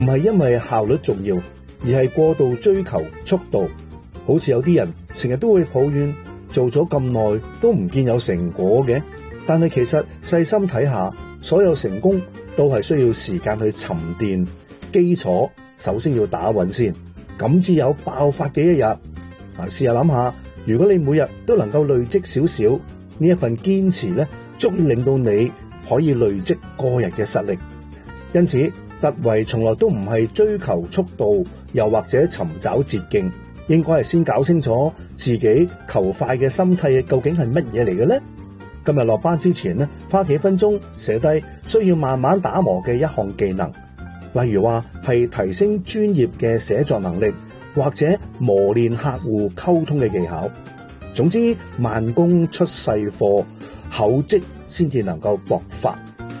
唔係因為效率重要，而係過度追求速度。好似有啲人成日都會抱怨做咗咁耐都唔見有成果嘅，但係其實細心睇下，所有成功都係需要時間去沉澱，基礎首先要打穩先，咁至有爆發嘅一日。試下諗下，如果你每日都能夠累積少少，呢一份堅持咧，足以令到你可以累積個人嘅實力。因此，突圍從來都唔係追求速度，又或者尋找捷徑，應該係先搞清楚自己求快嘅心態究竟係乜嘢嚟嘅呢？今日落班之前呢，花幾分鐘寫低需要慢慢打磨嘅一項技能，例如話係提升專業嘅寫作能力，或者磨練客戶溝通嘅技巧。總之，慢工出細貨，厚積先至能夠薄發。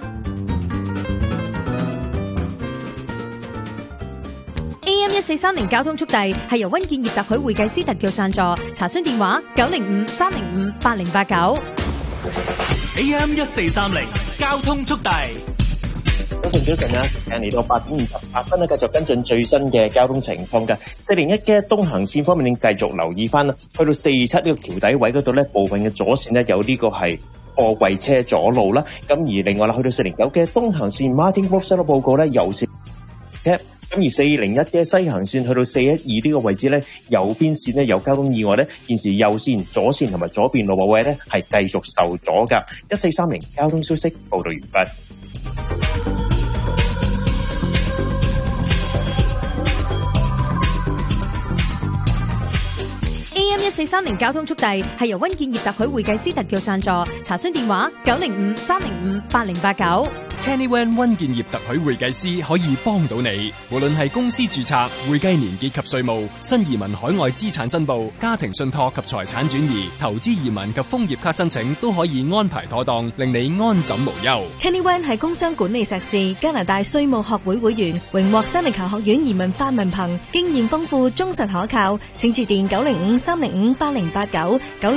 AM1430交通速遞係由溫建業特許會計師特約贊助，查詢電話905-305-8089。 AM1430交通速遞。 早晨啊，時間嚟到8:28咧，繼續跟進最新嘅交通情況嘅。401嘅東行線方面，你繼續留意翻啦。去到427呢個橋底位嗰度咧，部分嘅左線咧有呢個係貨櫃車阻路啦。咁而另外啦，去到409嘅東行線 Martin Grove 收到報告咧，右線 cap。咁而401嘅西行線去到412呢個位置咧，右邊線咧有交通意外咧，現時右線、左線同埋左邊路位位咧係繼續受阻噶。1430交通消息報道完畢。 AM1430交通速遞係由溫建業特許會計師特約贊助，查詢電話905-305-8089。 Kenny Wan 溫建業特許會計師可以幫到你，無論係公司註冊、會計年結及稅務、新移民海外資產申報、家庭信託及財產轉移、投資移民及楓葉卡申請，都可以安排妥當，令你安枕無憂。 Kenny Wan 係工商管理碩士，加拿大稅務學會會員，榮獲Seneca學院移民法文憑，經驗豐富，忠實可靠。請致電905-305-8089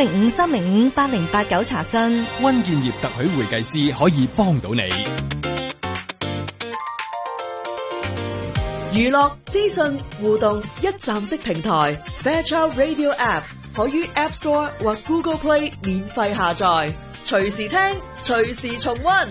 905-305-8089查詢。 溫建業特許會計師可以幫到你。 娛樂資訊互動一站式平台 Fairchild Radio App 可於 App Store 或 Google Play 免費下載，隨時聽，隨時重溫。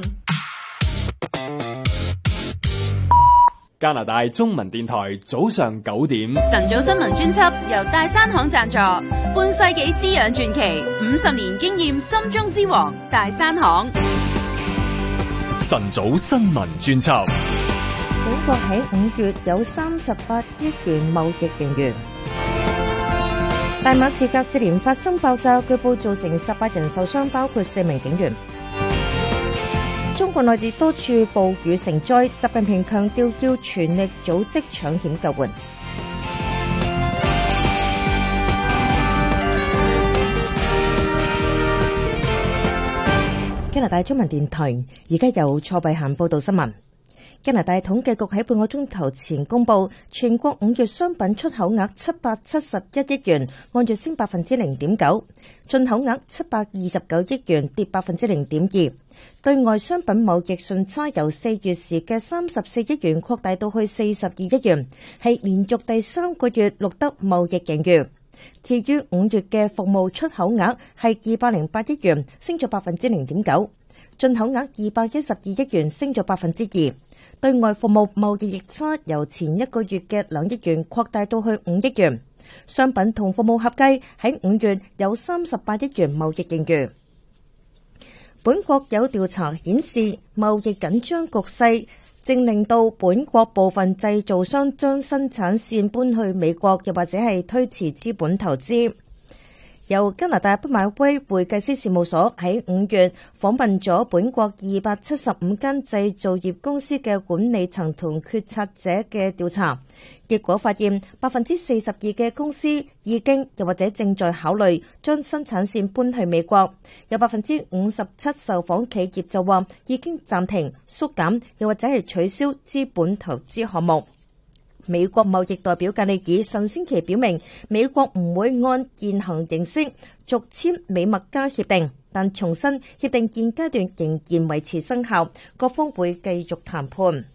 加拿大中文電台早上9點， 晨早新聞專輯由大山行贊助，半世紀滋養傳奇，50年經驗心中之王大山行。 晨早新聞專輯。 本國喺5月有38億元貿易盈餘。大馬士革接連發生爆炸，據報造成18人受傷，包括4名警員。中國內地多處暴雨成災，習近平強調要全力組織搶險救援。加拿大中文電台而家由蔡慧嫻報道新聞。加拿大統計局喺半個鐘頭前公布，全國5月商品出口額771億元，按月升0.9%；進口額729億元，跌0.2%。對外商品貿易順差由4月時嘅34億元擴大到去42億元，係連續第3個月錄得貿易盈餘。至於5月嘅服務出口額係208億元，升咗0.9%；進口額212億元，升咗2%。對外服務貿易逆差由前一個月嘅2億元擴大到去5億元，商品同服務合計喺5月有38億元貿易盈餘。本國有調查顯示，貿易緊張局勢正令到本國部分製造商將生產線搬去美國，又或者係推遲資本投資。由加拿大畢馬威會計師事務所喺5月訪問咗本國275間製造業公司嘅管理層同決策者嘅調查，結果發現42%嘅公司已經又或者正在考慮將生產線搬去美國，有57%受訪企業就話已經暫停、縮減又或者係取消資本投資項目。美國貿易代表格里爾上星期表明，美國唔會按現行形式續簽美墨加協定，但重申協定現階段仍然維持生效，各方會繼續談判。